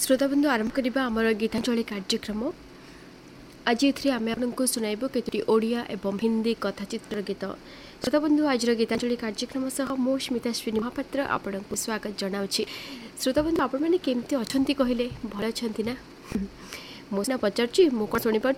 श्रोताबंधु आरंभ करवा आमर गीतांजलि कार्यक्रम। आज आम आपको सुनाइबू केतोटी ओडिया एवं हिंदी कथाचित्र गीत। श्रोताबंधु आज गीतांजलि कार्यक्रम सह मो स्मिताश्विनी महापात्र आपण को स्वागत जनावछि। श्रोताबंधु आपण मैंने केमती अच्छा कहले भल अच्छा ना मो सीना पचार मुझे शुणी पार